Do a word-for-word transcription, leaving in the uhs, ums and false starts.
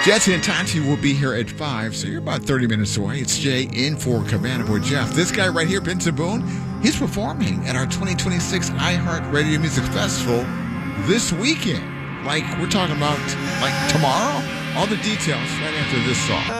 Jesse and Tati will be here at five, so you're about thirty minutes away. It's Jay in for Cabana Boy Jeff. This guy right here, Benson Boone, he's performing at our twenty twenty-six iHeartRadio Music Festival this weekend. Like, we're talking about, like, tomorrow? All the details right after this song.